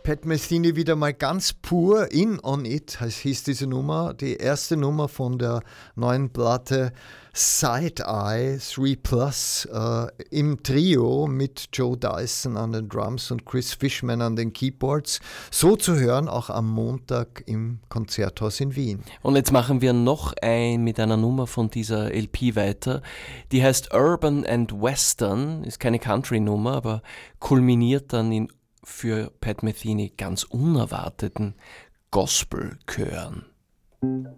Pat Metheny wieder mal ganz pur in On It, hieß diese Nummer, die erste Nummer von der neuen Platte Side Eye 3 Plus im Trio mit Joe Dyson an den Drums und Chris Fishman an den Keyboards. So zu hören auch am Montag im Konzerthaus in Wien. Und jetzt machen wir noch mit einer Nummer von dieser LP weiter. Die heißt Urban and Western, ist keine Country-Nummer, aber kulminiert dann in für Pat Metheny ganz unerwarteten Gospel-Chören.